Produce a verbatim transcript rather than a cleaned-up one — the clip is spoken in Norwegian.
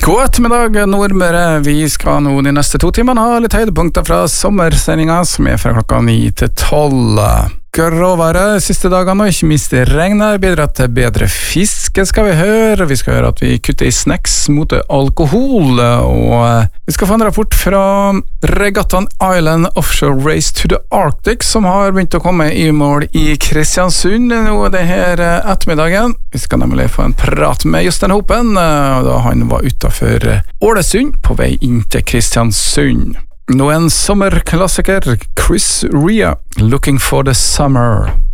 God ettermiddag, Nordmøre. Vi skal nå de neste to timene ha litt høydepunkter fra sommersendinga, som er fra klokka ni til tolv. Gråværet siste dagene, og ikke minst regnet, bidrar til bedre fiske, skal vi høre. Vi skal høre at vi kutter i snacks mot alkohol, og vi skal få en rapport fra Regattaen Island Offshore Race to the Arctic, som har begynt å komme i mål i Kristiansund nå denne ettermiddagen. Vi skal nemlig få en prat med Jostein Hopen, da han var utenfor Ålesund på vei inn til Kristiansund. Nå en sommerklassiker, Chris Rea, Looking for the Summer.